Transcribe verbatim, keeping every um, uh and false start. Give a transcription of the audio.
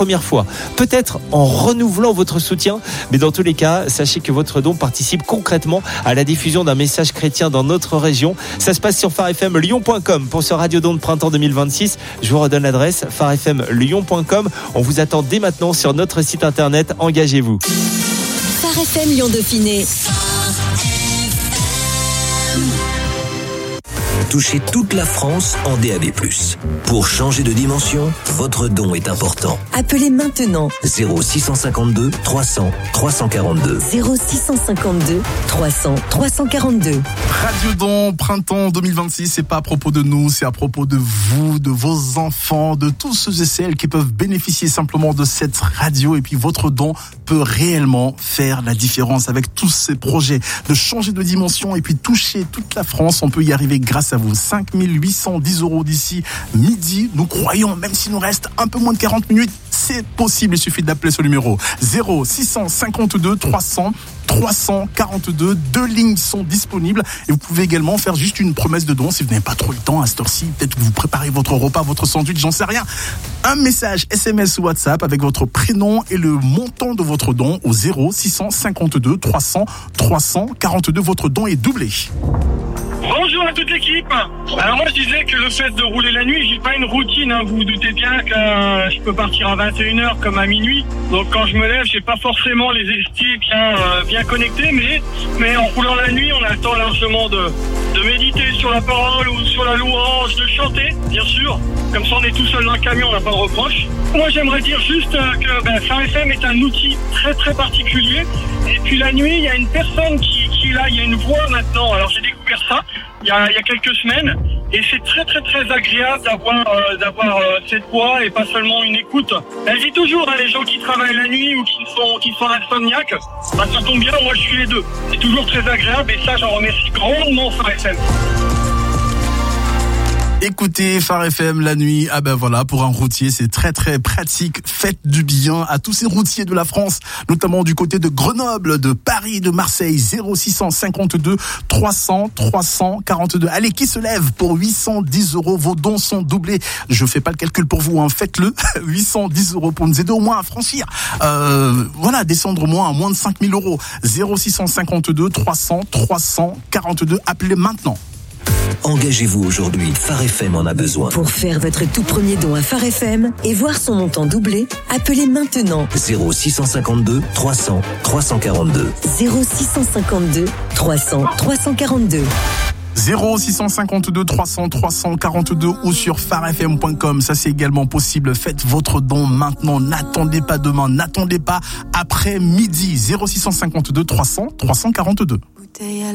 première fois. Peut-être en renouvelant votre soutien, mais dans tous les cas, sachez que votre don participe concrètement à la diffusion d'un message chrétien dans notre région. Ça se passe sur phare f m lyon point com pour ce radio don de printemps deux mille vingt-six. Je vous redonne l'adresse phare f m lyon point com. On vous attend dès maintenant sur notre site internet. Engagez-vous. Phare F M Lyon Dauphiné. Touchez toute la France en D A B plus. Pour changer de dimension, votre don est important. Appelez maintenant zéro six cent cinquante-deux trois cents trois cent quarante-deux. zéro six cent cinquante-deux trois cents trois cent quarante-deux. Radio Don Printemps deux mille vingt-six, c'est pas à propos de nous, c'est à propos de vous, de vos enfants, de tous ceux et celles qui peuvent bénéficier simplement de cette radio. Et puis votre don peut réellement faire la différence avec tous ces projets de changer de dimension et puis toucher toute la France. On peut y arriver grâce à vous. cinq mille huit cent dix euros d'ici midi. Nous croyons, même s'il nous reste un peu moins de quarante minutes, c'est possible. Il suffit d'appeler ce numéro zéro six cent cinquante-deux trois cents trois cent quarante-deux. Deux lignes sont disponibles et vous pouvez également faire juste une promesse de don si vous n'avez pas trop le temps à cette heure-ci. Peut-être que vous préparez votre repas, votre sandwich, j'en sais rien. Un message S M S ou WhatsApp avec votre prénom et le montant de votre don au zéro six cent cinquante-deux trois cents trois cent quarante-deux. Votre don est doublé. Bonjour à toute l'équipe. Alors moi je disais que le fait de rouler la nuit, j'ai pas une routine, hein. Vous vous doutez bien que euh, je peux partir à vingt et une heures comme à minuit. Donc quand je me lève, j'ai pas forcément les esprits bien euh, bien connectés, mais mais en roulant la nuit, on a le temps largement de de méditer sur la parole ou sur la louange, de chanter, bien sûr. Comme ça on est tout seul dans le camion, on n'a pas de reproche. Moi j'aimerais dire juste euh, que ben, Phare F M est un outil très très particulier. Et puis la nuit, il y a une personne qui qui est là, il y a une voix maintenant. Alors j'ai découvert ça il y a il y a quelques semaines et c'est très très très agréable d'avoir euh, d'avoir euh, cette voix et pas seulement une écoute. Elle dit toujours hein, les gens qui travaillent la nuit ou qui sont qui sont insomniaques, bah, ça tombe bien, moi je suis les deux. C'est toujours très agréable et ça j'en remercie grandement Phare F M. Écoutez Phare F M la nuit, ah ben voilà, pour un routier, c'est très très pratique. Faites du bien à tous ces routiers de la France, notamment du côté de Grenoble, de Paris, de Marseille. Zéro six cent cinquante-deux trois cents trois cent quarante-deux. Allez, qui se lève pour huit cent dix euros? Vos dons sont doublés. Je fais pas le calcul pour vous, hein. Faites-le. huit cent dix euros pour nous aider au moins à franchir. Euh, voilà, descendre au moins à moins de cinq mille euros. Zéro six cent cinquante-deux trois cents trois cent quarante-deux. Appelez maintenant. Engagez-vous aujourd'hui, Phare F M en a besoin. Pour faire votre tout premier don à Phare F M et voir son montant doublé, appelez maintenant zéro six cent cinquante-deux trois cents trois cent quarante-deux. zéro six cent cinquante-deux trois cents trois cent quarante-deux. zéro six cent cinquante-deux trois cents trois cent quarante-deux ou sur phare f m point com. Ça, c'est également possible. Faites votre don maintenant. N'attendez pas demain. N'attendez pas après midi. zéro six cent cinquante-deux trois cents trois cent quarante-deux.